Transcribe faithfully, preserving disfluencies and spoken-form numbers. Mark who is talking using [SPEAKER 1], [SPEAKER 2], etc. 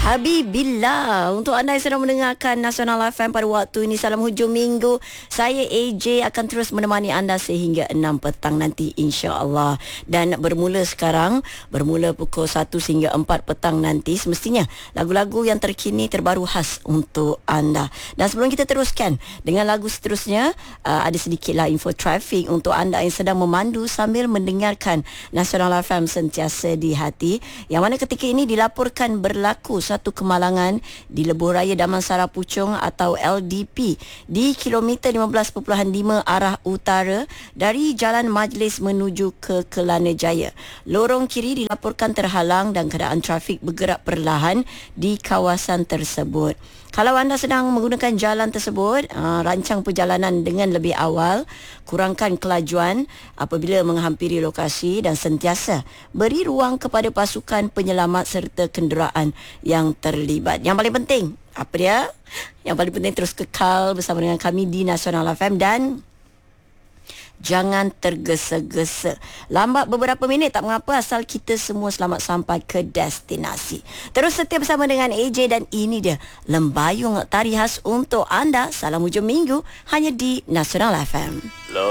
[SPEAKER 1] Habibillah. Untuk anda yang sedang mendengarkan Nasional F M pada waktu ini, salam hujung minggu. Saya A J akan terus menemani anda sehingga enam petang nanti, insya-Allah. Dan bermula sekarang, bermula pukul satu hingga empat petang nanti, semestinya lagu-lagu yang terkini terbaru khas untuk anda. Dan sebelum kita teruskan dengan lagu seterusnya, uh, ada sedikitlah info trafik untuk anda yang sedang memandu sambil mendengarkan Nasional F M sentiasa di hati, yang mana ketika ini dilaporkan berlaku satu kemalangan di Lebuh Raya Damansara Puchong atau L D P di kilometer lima belas perpuluhan lima arah utara dari Jalan Majlis menuju ke Kelana Jaya. Lorong kiri dilaporkan terhalang dan keadaan trafik bergerak perlahan di kawasan tersebut. Kalau anda sedang menggunakan jalan tersebut, uh, rancang perjalanan dengan lebih awal, kurangkan kelajuan apabila menghampiri lokasi dan sentiasa beri ruang kepada pasukan penyelamat serta kenderaan yang terlibat. Yang paling penting, apa dia? Yang paling penting terus kekal bersama dengan kami di Nasional F M dan jangan tergesa-gesa. Lambat beberapa minit tak mengapa, asal kita semua selamat sampai ke destinasi. Terus setia bersama dengan A J dan ini dia Lembayung Tari Khas untuk anda. Salam hujung minggu hanya di Nasional F M.
[SPEAKER 2] Loh.